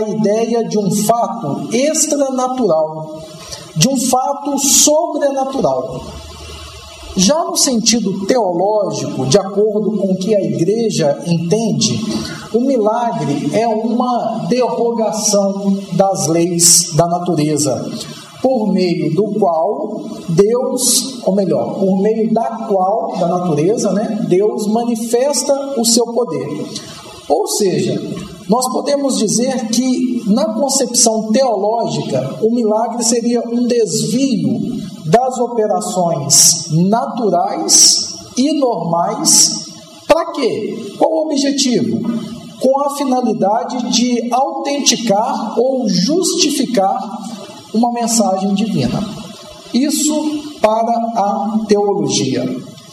a ideia de um fato extranatural, de um fato sobrenatural. Já no sentido teológico, de acordo com o que a Igreja entende, o milagre é uma derrogação das leis da natureza, por meio do qual Deus, ou melhor, por meio da qual, da natureza, Deus manifesta o seu poder. Ou seja, nós podemos dizer que, na concepção teológica, o milagre seria um desvio das operações naturais e normais. Para quê? Qual o objetivo? Com a finalidade de autenticar ou justificar uma mensagem divina. Isso para a teologia.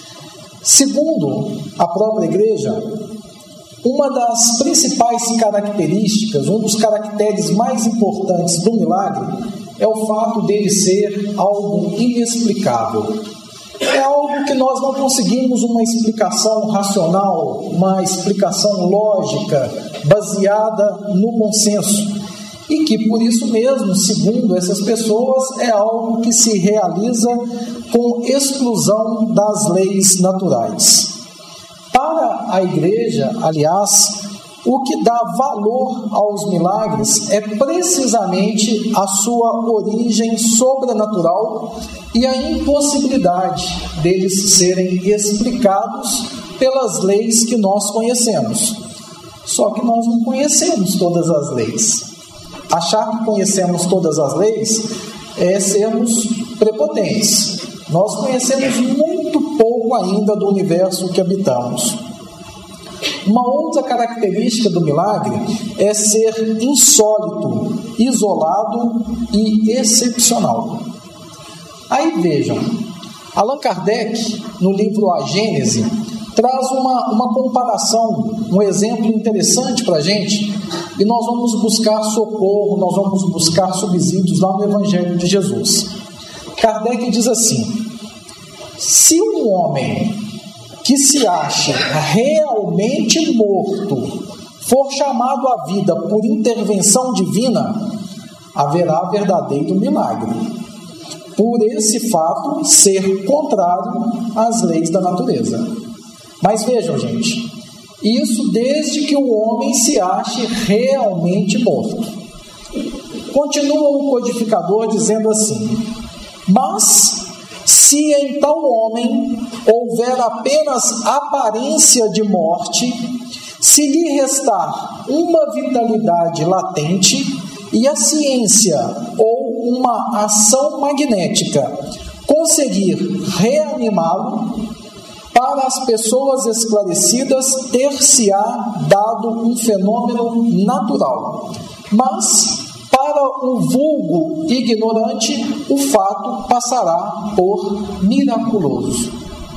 Segundo a própria Igreja, uma das principais características, um dos caracteres mais importantes do milagre é o fato dele ser algo inexplicável. É algo que nós não conseguimos uma explicação racional, uma explicação lógica, baseada no bom senso. E que, por isso mesmo, segundo essas pessoas, é algo que se realiza com exclusão das leis naturais. Para a Igreja, aliás, o que dá valor aos milagres é precisamente a sua origem sobrenatural e a impossibilidade deles serem explicados pelas leis que nós conhecemos. Só que nós não conhecemos todas as leis. Achar que conhecemos todas as leis é sermos prepotentes. Nós conhecemos muito pouco ainda do universo que habitamos. Uma outra característica do milagre é ser insólito, isolado e excepcional. Aí vejam, Allan Kardec, no livro A Gênese, traz uma comparação, um exemplo interessante para a gente, e nós vamos buscar socorro, nós vamos buscar subsídios lá no Evangelho de Jesus. Kardec diz assim: se um homem que se ache realmente morto for chamado à vida por intervenção divina, haverá verdadeiro milagre, por esse fato ser contrário às leis da natureza. Mas vejam, gente, isso desde que o homem se ache realmente morto. Continua o codificador dizendo assim: mas se em tal homem houver apenas aparência de morte, se lhe restar uma vitalidade latente e a ciência ou uma ação magnética conseguir reanimá-lo, para as pessoas esclarecidas ter-se-á dado um fenômeno natural, mas para o vulgo ignorante o fato passará por miraculoso.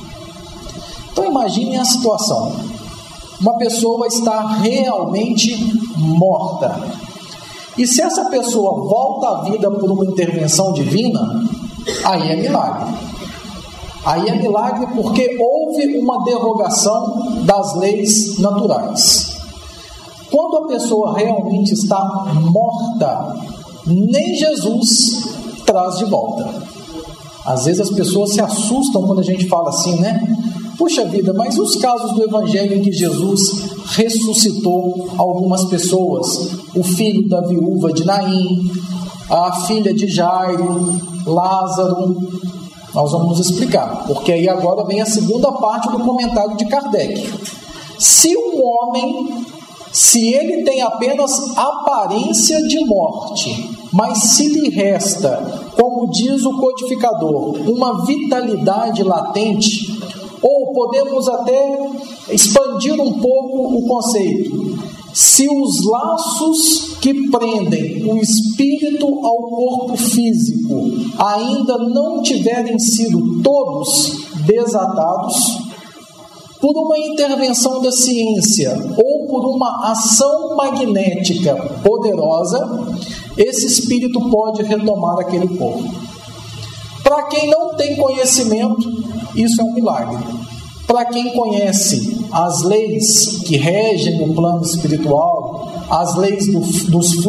Então imagine a situação: uma pessoa está realmente morta, e se essa pessoa volta à vida por uma intervenção divina, aí é milagre. Aí é milagre porque houve uma derrogação das leis naturais. Quando a pessoa realmente está morta, nem Jesus traz de volta. Às vezes as pessoas se assustam quando a gente fala assim, Puxa vida, mas os casos do Evangelho em que Jesus ressuscitou algumas pessoas? O filho da viúva de Naim, a filha de Jairo, Lázaro. Nós vamos explicar, porque aí agora vem a segunda parte do comentário de Kardec. Se um homem, se ele tem apenas aparência de morte, mas se lhe resta, como diz o codificador, uma vitalidade latente, ou podemos até expandir um pouco o conceito, se os laços que prendem o espírito ao corpo físico ainda não tiverem sido todos desatados, por uma intervenção da ciência ou por uma ação magnética poderosa, esse espírito pode retomar aquele corpo. Para quem não tem conhecimento, isso é um milagre. Para quem conhece as leis que regem o plano espiritual, as leis dos